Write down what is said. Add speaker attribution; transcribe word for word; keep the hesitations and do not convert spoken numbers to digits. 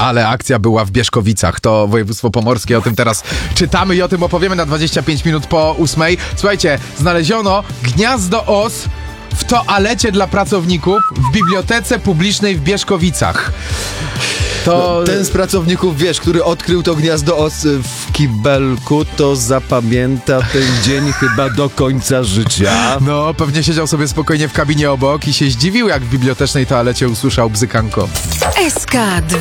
Speaker 1: Ale akcja była w Bieszkowicach, to województwo pomorskie, o tym teraz czytamy i o tym opowiemy na dwadzieścia pięć minut po ósmej. Słuchajcie, znaleziono gniazdo os w toalecie dla pracowników w bibliotece publicznej w Bieszkowicach. To...
Speaker 2: No, ten z pracowników, wiesz, który odkrył to gniazdo os w kibelku, to zapamięta ten dzień chyba do końca życia.
Speaker 1: No, pewnie siedział sobie spokojnie w kabinie obok i się zdziwił, jak w bibliotecznej toalecie usłyszał bzykanko.
Speaker 3: S K